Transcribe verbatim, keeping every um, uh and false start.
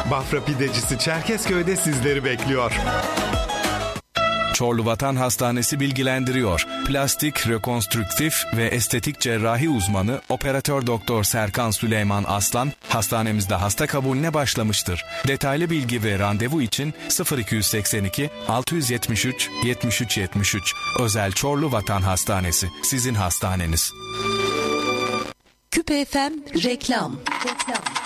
Bafra Pidecisi Çerkezköy'de sizleri bekliyor. Çorlu Vatan Hastanesi bilgilendiriyor. Plastik, rekonstrüktif ve estetik cerrahi uzmanı Operatör Doktor Serkan Süleyman Aslan hastanemizde hasta kabulüne başlamıştır. Detaylı bilgi ve randevu için sıfır iki seksen iki altı yetmiş üç yetmiş üç yetmiş üç. Özel Çorlu Vatan Hastanesi. Sizin hastaneniz. Küpe F M reklam. Reklam.